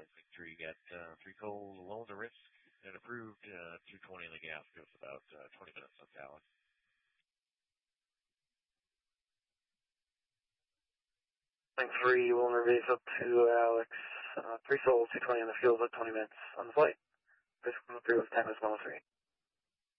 Flight 3, you got 3 cold, low to risk, and approved 220 in the gas. Gives about 20 minutes on Alex. Flight 3, will interface up to Alex. 3 souls, 220 in the field, about 20 minutes on the flight. Risk 103 with time is 103.